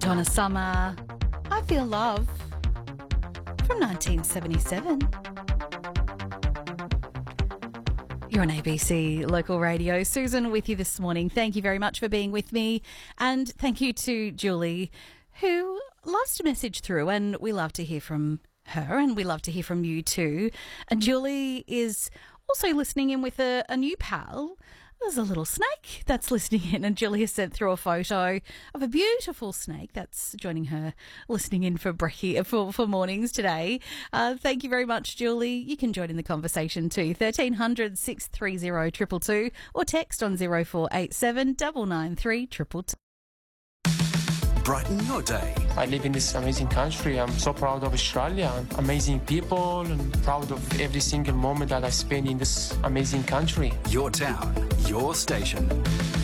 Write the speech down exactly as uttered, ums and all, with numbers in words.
Donna Summer, I Feel Love, from nineteen seventy-seven. You're on A B C Local Radio. Susan with you this morning. Thank you very much for being with me. And thank you to Julie, who loves to message through, and we love to hear from her, and we love to hear from you too. And Julie is also listening in with a, a new pal. There's a little snake that's listening in, and Julie has sent through a photo of a beautiful snake that's joining her, listening in for brekkie, for, for mornings today. Uh, thank you very much, Julie. You can join in the conversation too. thirteen hundred, six three zero, two two two or text on zero four eight seven, nine nine three, two two two. Brighten your day. I live in this amazing country. I'm so proud of Australia. Amazing people, and proud of every single moment that I spend in this amazing country. Your town, your station.